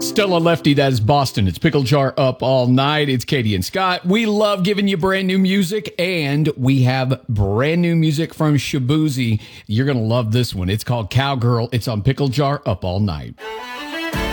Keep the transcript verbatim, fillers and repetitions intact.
Stella Lefty, that is Boston. It's Pickle Jar Up All Night. It's Katie and Scott. We love giving you brand new music, and we have brand new music from Shaboozey. You're going to love this one. It's called Cowgirl. It's on Pickle Jar Up All Night.